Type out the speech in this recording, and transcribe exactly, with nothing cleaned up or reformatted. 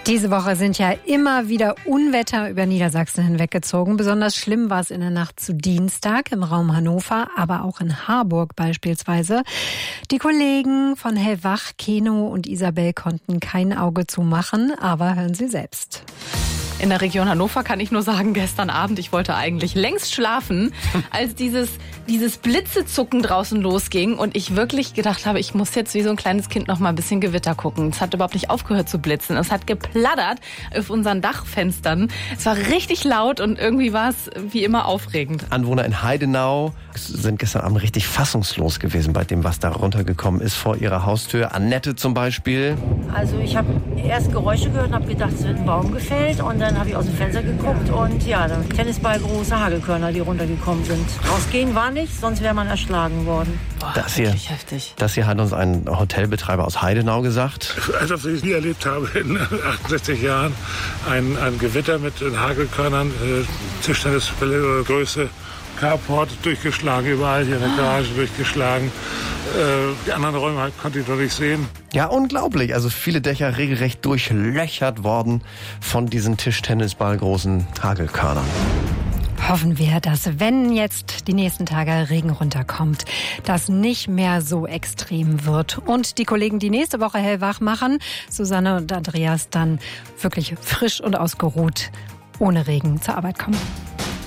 Diese Woche sind ja immer wieder Unwetter über Niedersachsen hinweggezogen. Besonders schlimm war es in der Nacht zu Dienstag im Raum Hannover, aber auch in Harburg beispielsweise. Die Kollegen von Hellwach, Keno und Isabel konnten kein Auge zumachen, aber hören Sie selbst. In der Region Hannover kann ich nur sagen, gestern Abend, ich wollte eigentlich längst schlafen, als dieses, dieses Blitzezucken draußen losging und ich wirklich gedacht habe, ich muss jetzt wie so ein kleines Kind noch mal ein bisschen Gewitter gucken. Es hat überhaupt nicht aufgehört zu blitzen. Es hat geplattert auf unseren Dachfenstern. Es war richtig laut und irgendwie war es wie immer aufregend. Anwohner in Heidenau sind gestern Abend richtig fassungslos gewesen bei dem, was da runtergekommen ist vor ihrer Haustür. Annette zum Beispiel. Also ich habe erst Geräusche gehört und habe gedacht, es wird ein Baum gefällt und dann habe ich aus dem Fenster geguckt und ja, da Tennisball große Hagelkörner, die runtergekommen sind. Rausgehen war nicht, sonst wäre man erschlagen worden. Boah, das hier, heftig. Das hier hat uns ein Hotelbetreiber aus Heidenau gesagt. Als ob ich es nie erlebt habe in achtundsechzig Jahren. Ein, ein Gewitter mit Hagelkörnern, äh, Tischtennisgröße. Carport durchgeschlagen, überall hier in der Garage durchgeschlagen. Äh, die anderen Räume konnte ich noch nicht sehen. Ja, unglaublich. Also viele Dächer regelrecht durchlöchert worden von diesen Tischtennisballgroßen Hagelkörnern. Hoffen wir, dass wenn jetzt die nächsten Tage Regen runterkommt, das nicht mehr so extrem wird. Und die Kollegen, die nächste Woche hellwach machen, Susanne und Andreas, dann wirklich frisch und ausgeruht ohne Regen zur Arbeit kommen.